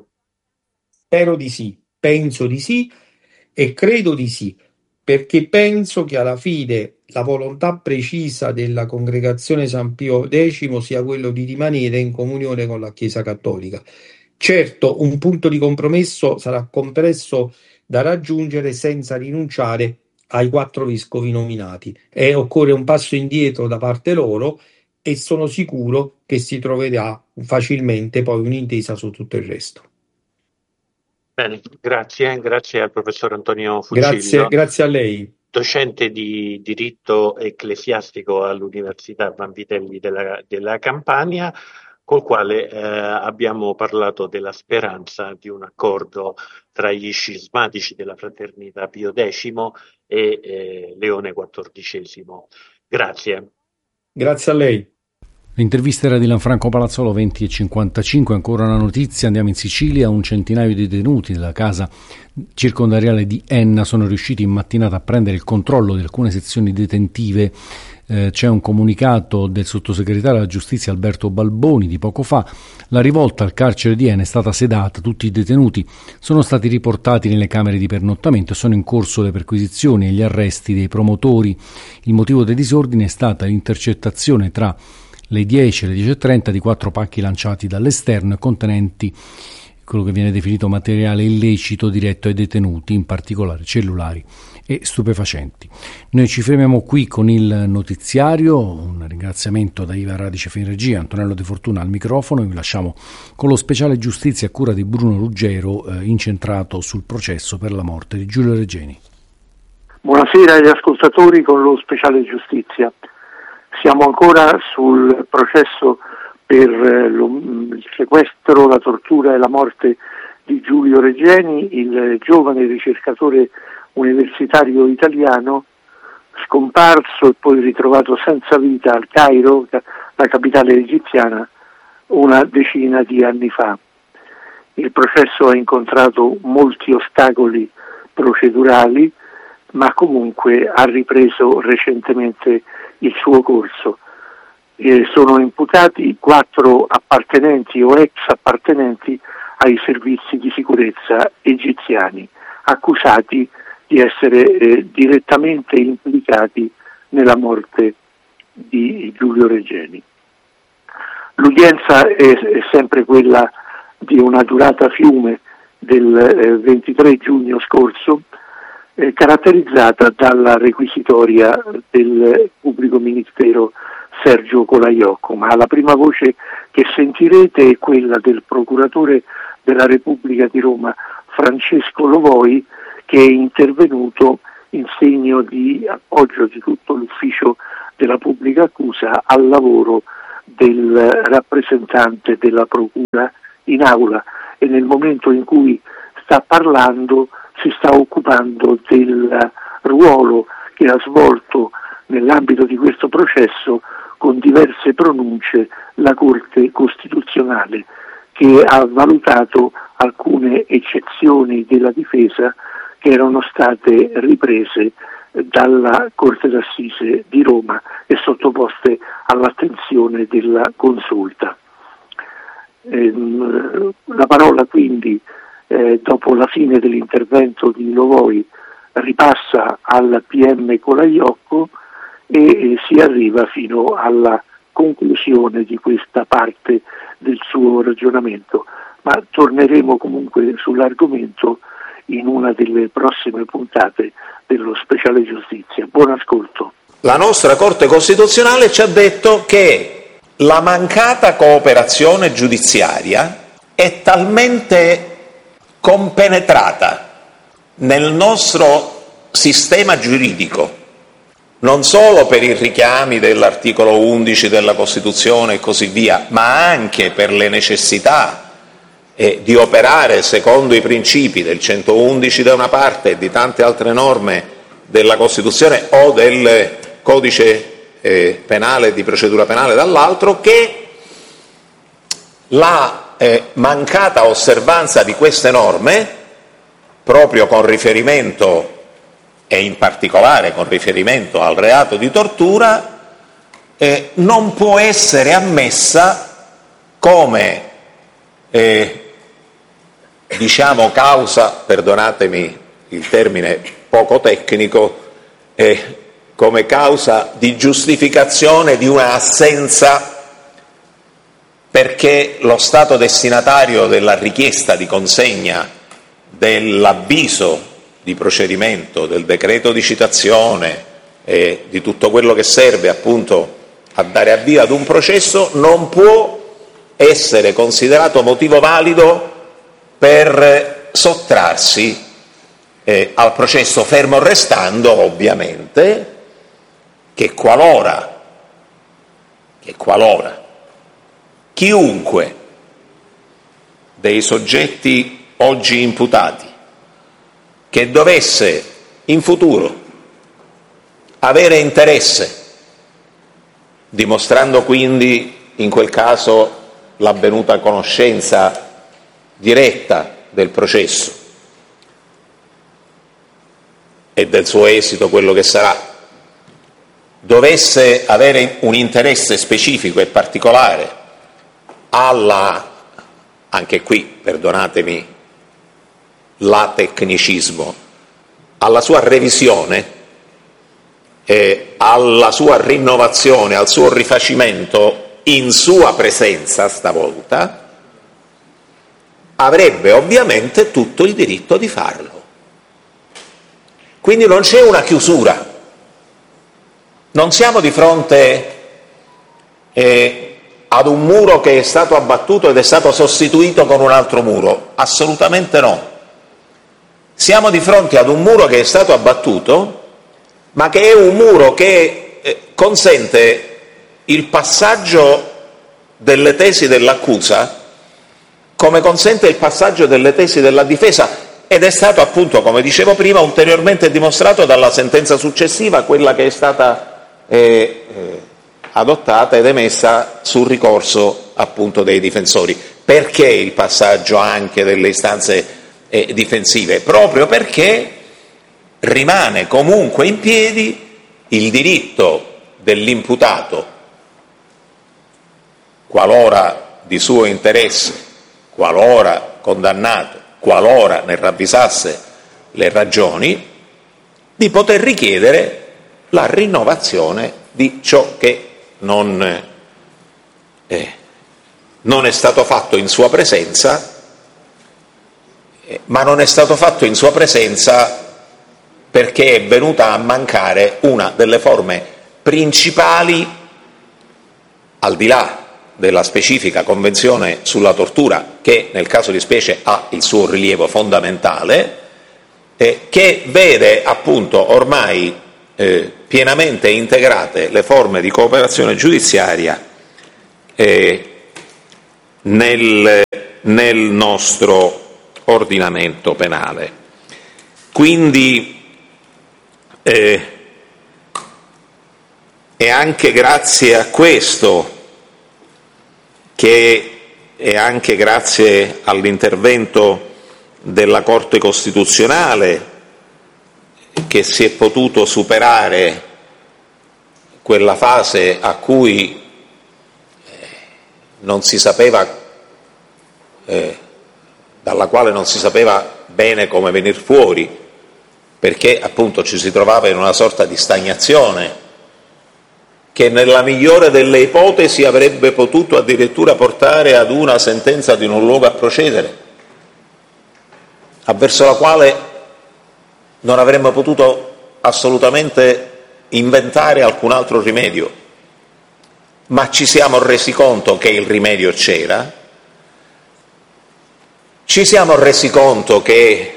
Spero di sì, penso di sì e credo di sì, perché penso che alla fine la volontà precisa della Congregazione San Pio X sia quello di rimanere in comunione con la Chiesa Cattolica. Certo, un punto di compromesso sarà complesso da raggiungere senza rinunciare ai 4 vescovi nominati, e occorre un passo indietro da parte loro, e sono sicuro che si troverà facilmente poi un'intesa su tutto il resto. Bene, grazie al professor Antonio Fucillo. Grazie a lei. Docente di diritto ecclesiastico all'Università Vanvitelli della Campania, col quale abbiamo parlato della speranza di un accordo tra gli scismatici della Fraternità Pio X e Leone XIV. Grazie. Grazie a lei. L'intervista era di Lanfranco Palazzolo, 20:55. Ancora una notizia, andiamo in Sicilia. Un centinaio di detenuti della casa circondariale di Enna sono riusciti in mattinata a prendere il controllo di alcune sezioni detentive. C'è un comunicato del sottosegretario alla giustizia Alberto Balboni di poco fa. La rivolta al carcere di Enna è stata sedata, tutti i detenuti sono stati riportati nelle camere di pernottamento e sono in corso le perquisizioni e gli arresti dei promotori. Il motivo del disordine è stata l'intercettazione tra le 10 e le 10:30 di 4 pacchi lanciati dall'esterno e contenenti quello che viene definito materiale illecito diretto ai detenuti, in particolare cellulari e stupefacenti. Noi ci fermiamo qui con il notiziario. Un ringraziamento da Iva Radice in regia, Antonello De Fortuna al microfono, e vi lasciamo con lo speciale giustizia a cura di Bruno Ruggero, incentrato sul processo per la morte di Giulio Regeni. Buonasera agli ascoltatori con lo speciale giustizia. Siamo ancora sul processo per il sequestro, la tortura e la morte di Giulio Regeni, il giovane ricercatore universitario italiano scomparso e poi ritrovato senza vita al Cairo, la capitale egiziana, una decina di anni fa. Il processo ha incontrato molti ostacoli procedurali, ma comunque ha ripreso recentemente il suo corso. Sono imputati 4 appartenenti o ex appartenenti ai servizi di sicurezza egiziani, accusati di essere direttamente implicati nella morte di Giulio Regeni. L'udienza è sempre quella di una durata fiume del 23 giugno scorso. caratterizzata dalla requisitoria del pubblico ministero Sergio Colaiocco, ma la prima voce che sentirete è quella del procuratore della Repubblica di Roma Francesco Lovoi, che è intervenuto in segno di appoggio di tutto l'ufficio della pubblica accusa al lavoro del rappresentante della procura in aula, e nel momento in cui sta parlando si sta occupando del ruolo che ha svolto nell'ambito di questo processo con diverse pronunce la Corte Costituzionale, che ha valutato alcune eccezioni della difesa che erano state riprese dalla Corte d'Assise di Roma e sottoposte all'attenzione della Consulta. La parola quindi, dopo la fine dell'intervento di Lovoi, ripassa al PM Colaiocco e si arriva fino alla conclusione di questa parte del suo ragionamento, ma torneremo comunque sull'argomento in una delle prossime puntate dello Speciale Giustizia. Buon ascolto. La nostra Corte Costituzionale ci ha detto che la mancata cooperazione giudiziaria è talmente compenetrata nel nostro sistema giuridico, non solo per i richiami dell'articolo 11 della Costituzione e così via, ma anche per le necessità di operare secondo i principi del 111 da una parte e di tante altre norme della Costituzione o del Codice penale e di procedura penale dall'altro, che la mancata osservanza di queste norme, proprio con riferimento e in particolare con riferimento al reato di tortura, non può essere ammessa come diciamo causa, perdonatemi il termine poco tecnico, come causa di giustificazione di una assenza, perché lo Stato destinatario della richiesta di consegna dell'avviso di procedimento, del decreto di citazione e di tutto quello che serve appunto a dare avvio ad un processo non può essere considerato motivo valido per sottrarsi al processo, fermo restando ovviamente che qualora chiunque dei soggetti oggi imputati che dovesse in futuro avere interesse, dimostrando quindi in quel caso l'avvenuta conoscenza diretta del processo e del suo esito, quello che sarà, dovesse avere un interesse specifico e particolare alla, anche qui perdonatemi la tecnicismo, alla sua revisione, alla sua rinnovazione, al suo rifacimento in sua presenza stavolta, avrebbe ovviamente tutto il diritto di farlo. Quindi non c'è una chiusura, non siamo di fronte ad un muro che è stato abbattuto ed è stato sostituito con un altro muro, assolutamente no. Siamo di fronte ad un muro che è stato abbattuto, ma che è un muro che consente il passaggio delle tesi dell'accusa come consente il passaggio delle tesi della difesa, ed è stato appunto, come dicevo prima, ulteriormente dimostrato dalla sentenza successiva, quella che è stata adottata ed emessa sul ricorso appunto dei difensori. Perché il passaggio anche delle istanze difensive? Proprio perché rimane comunque in piedi il diritto dell'imputato, qualora di suo interesse, qualora condannato, qualora ne ravvisasse le ragioni, di poter richiedere la rinnovazione di ciò che non è stato fatto in sua presenza, ma non è stato fatto in sua presenza perché è venuta a mancare una delle forme principali, al di là della specifica Convenzione sulla tortura, che nel caso di specie ha il suo rilievo fondamentale, che vede appunto ormai pienamente integrate le forme di cooperazione giudiziaria nel nostro ordinamento penale. Quindi è anche grazie a questo, che è anche grazie all'intervento della Corte Costituzionale, che si è potuto superare quella fase a cui non si sapeva, dalla quale non si sapeva bene come venir fuori, perché appunto ci si trovava in una sorta di stagnazione che nella migliore delle ipotesi avrebbe potuto addirittura portare ad una sentenza di non luogo a procedere, avverso la quale non avremmo potuto assolutamente inventare alcun altro rimedio. Ma ci siamo resi conto che il rimedio c'era, ci siamo resi conto che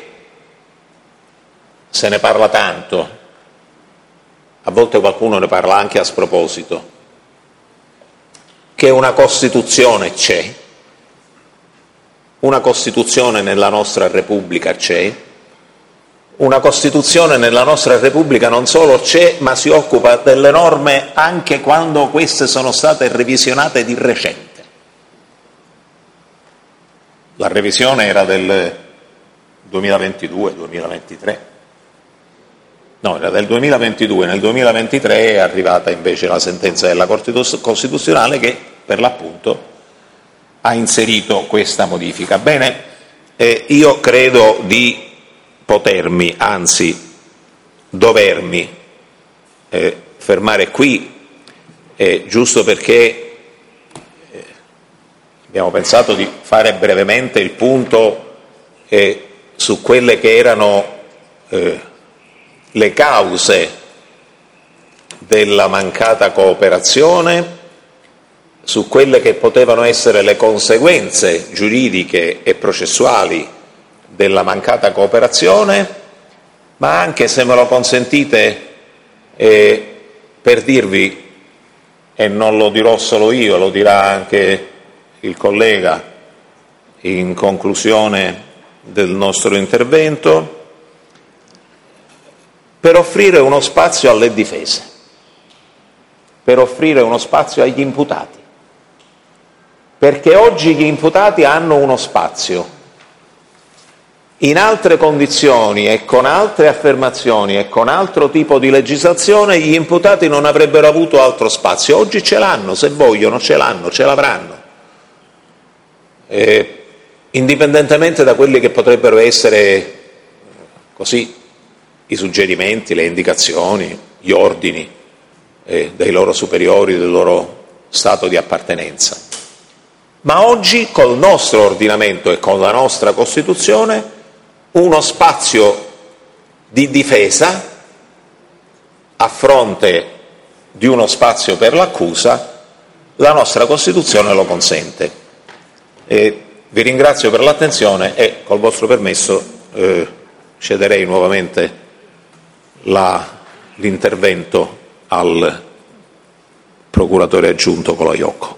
se ne parla tanto, a volte qualcuno ne parla anche a sproposito, che una Costituzione c'è, una Costituzione nella nostra Repubblica c'è, una Costituzione nella nostra Repubblica non solo c'è, ma si occupa delle norme anche quando queste sono state revisionate di recente. La revisione era del 2022-2023. No, era del 2022, nel 2023 è arrivata invece la sentenza della Corte Costituzionale che per l'appunto ha inserito questa modifica. Bene, io credo di potermi, anzi dovermi fermare qui, giusto perché abbiamo pensato di fare brevemente il punto su quelle che erano le cause della mancata cooperazione, su quelle che potevano essere le conseguenze giuridiche e processuali della mancata cooperazione, ma anche, se me lo consentite, per dirvi, e non lo dirò solo io, lo dirà anche il collega in conclusione del nostro intervento, per offrire uno spazio alle difese, per offrire uno spazio agli imputati, perché oggi gli imputati hanno uno spazio. In altre condizioni e con altre affermazioni e con altro tipo di legislazione gli imputati non avrebbero avuto altro spazio. Oggi ce l'hanno, se vogliono ce l'hanno, ce l'avranno. Indipendentemente da quelli che potrebbero essere così i suggerimenti, le indicazioni, gli ordini dei loro superiori, del loro stato di appartenenza. Ma oggi col nostro ordinamento e con la nostra Costituzione uno spazio di difesa a fronte di uno spazio per l'accusa, la nostra Costituzione lo consente. Vi ringrazio per l'attenzione e col vostro permesso cederei nuovamente l'intervento al procuratore aggiunto Colaiocco.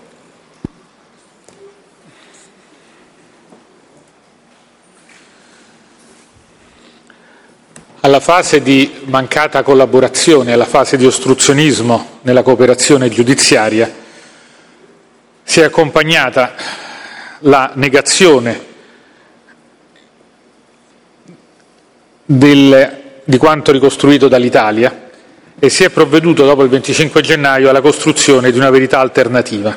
Alla fase di mancata collaborazione, alla fase di ostruzionismo nella cooperazione giudiziaria si è accompagnata la negazione di quanto ricostruito dall'Italia e si è provveduto dopo il 25 gennaio alla costruzione di una verità alternativa,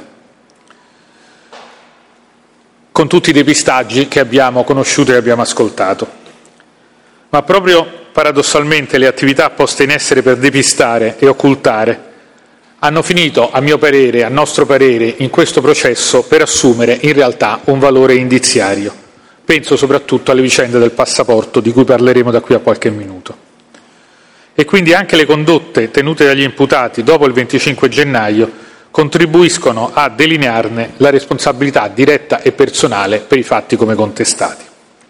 con tutti i depistaggi che abbiamo conosciuto e abbiamo ascoltato. Ma proprio paradossalmente le attività poste in essere per depistare e occultare hanno finito, a mio parere, a nostro parere, in questo processo per assumere in realtà un valore indiziario. Penso soprattutto alle vicende del passaporto, di cui parleremo da qui a qualche minuto. e quindi anche le condotte tenute dagli imputati dopo il 25 gennaio contribuiscono a delinearne la responsabilità diretta e personale per i fatti come contestati.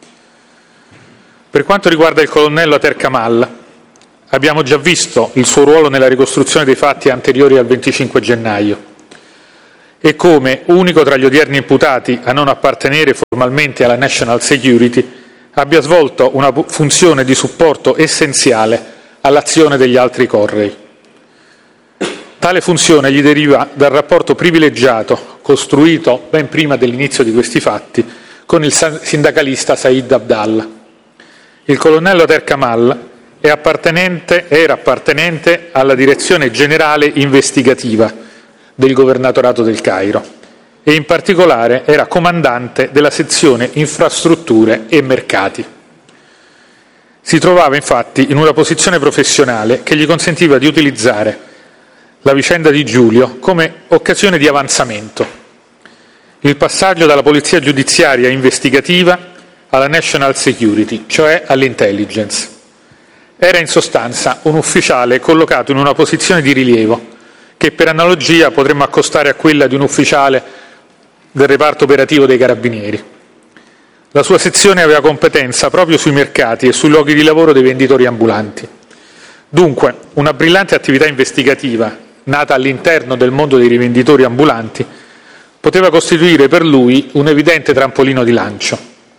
Per quanto riguarda il colonnello Ater Kamal, abbiamo già visto il suo ruolo nella ricostruzione dei fatti anteriori al 25 gennaio e come, unico tra gli odierni imputati a non appartenere formalmente alla National Security, abbia svolto una funzione di supporto essenziale all'azione degli altri Correi. Tale funzione gli deriva dal rapporto privilegiato, costruito ben prima dell'inizio di questi fatti, con il sindacalista Said Abdallah. Il colonnello Ater Kamal era appartenente alla direzione generale investigativa del governatorato del Cairo e in particolare era comandante della sezione infrastrutture e mercati. Si trovava infatti in una posizione professionale che gli consentiva di utilizzare la vicenda di Giulio come occasione di avanzamento. Il passaggio dalla polizia giudiziaria investigativa alla National Security, cioè all'intelligence. Era in sostanza un ufficiale collocato in una posizione di rilievo che per analogia potremmo accostare a quella di un ufficiale del reparto operativo dei Carabinieri. La sua sezione aveva competenza proprio sui mercati e sui luoghi di lavoro dei venditori ambulanti. Dunque, una brillante attività investigativa, nata all'interno del mondo dei rivenditori ambulanti, poteva costituire per lui un evidente trampolino di lancio.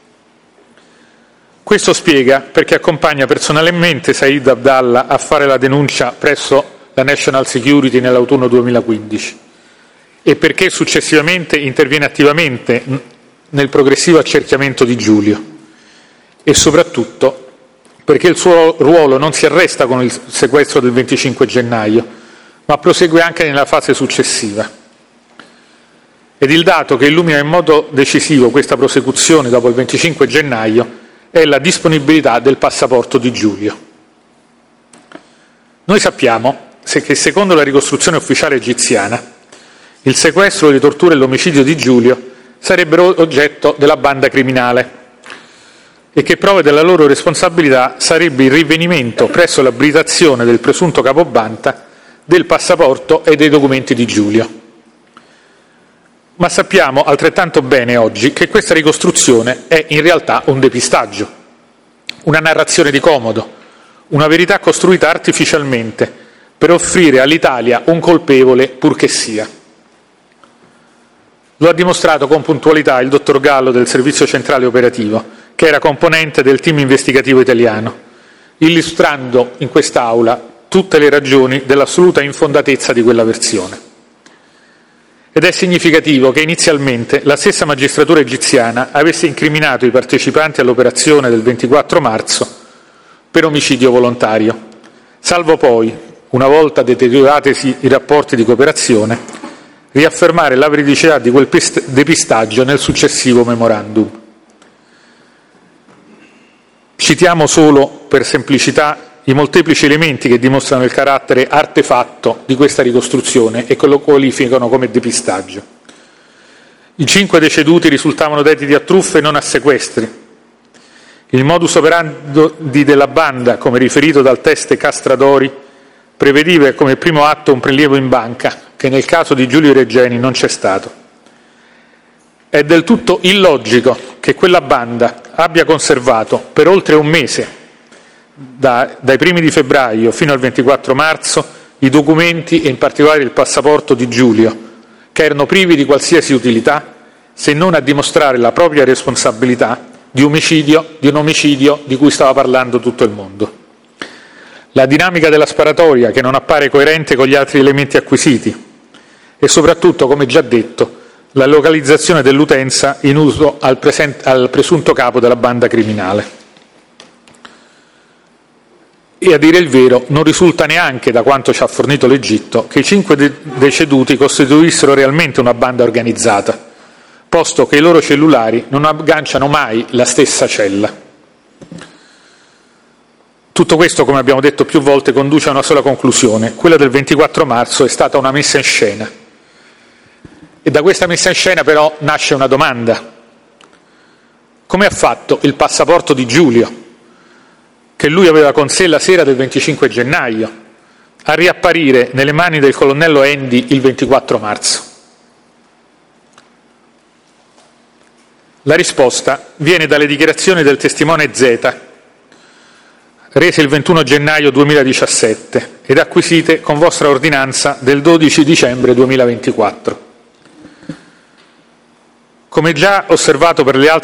Questo spiega perché accompagna personalmente Said Abdallah a fare la denuncia presso la National Security nell'autunno 2015 e perché successivamente interviene attivamente nel progressivo accerchiamento di Giulio e soprattutto perché il suo ruolo non si arresta con il sequestro del 25 gennaio, ma prosegue anche nella fase successiva. Ed il dato che illumina in modo decisivo questa prosecuzione dopo il 25 gennaio è la disponibilità del passaporto di Giulio. Noi sappiamo che secondo la ricostruzione ufficiale egiziana il sequestro, le torture e l'omicidio di Giulio sarebbero oggetto della banda criminale e che prove della loro responsabilità sarebbe il rinvenimento presso l'abitazione del presunto capobanda del passaporto e dei documenti di Giulio. Ma sappiamo altrettanto bene oggi che questa ricostruzione è in realtà un depistaggio, una narrazione di comodo, una verità costruita artificialmente per offrire all'Italia un colpevole purché sia. Lo ha dimostrato con puntualità il dottor Gallo del Servizio Centrale Operativo, che era componente del team investigativo italiano, illustrando in quest'Aula tutte le ragioni dell'assoluta infondatezza di quella versione. Ed è significativo che inizialmente la stessa magistratura egiziana avesse incriminato i partecipanti all'operazione del 24 marzo per omicidio volontario, salvo poi, una volta deterioratisi i rapporti di cooperazione, riaffermare la veridicità di quel depistaggio nel successivo memorandum. Citiamo solo, per semplicità, i molteplici elementi che dimostrano il carattere artefatto di questa ricostruzione e che lo qualificano come depistaggio. I 5 deceduti risultavano dediti a truffe e non a sequestri. Il modus operandi della banda, come riferito dal test Castradori, prevedeva come primo atto un prelievo in banca, che nel caso di Giulio Regeni non c'è stato. È del tutto illogico che quella banda abbia conservato per oltre un mese, dai primi di febbraio fino al 24 marzo, i documenti e in particolare il passaporto di Giulio, che erano privi di qualsiasi utilità, se non a dimostrare la propria responsabilità di un omicidio di cui stava parlando tutto il mondo. La dinamica della sparatoria, che non appare coerente con gli altri elementi acquisiti, e soprattutto, come già detto, la localizzazione dell'utenza in uso al presunto capo della banda criminale. E a dire il vero, non risulta neanche, da quanto ci ha fornito l'Egitto, che i 5 deceduti costituissero realmente una banda organizzata, posto che i loro cellulari non agganciano mai la stessa cella. Tutto questo, come abbiamo detto più volte, conduce a una sola conclusione: quella del 24 marzo è stata una messa in scena. E da questa messa in scena però nasce una domanda: come ha fatto il passaporto di Giulio che lui aveva con sé la sera del 25 gennaio, a riapparire nelle mani del colonnello Endi il 24 marzo. La risposta viene dalle dichiarazioni del testimone Z, rese il 21 gennaio 2017 ed acquisite con vostra ordinanza del 12 dicembre 2024. Come già osservato per le altre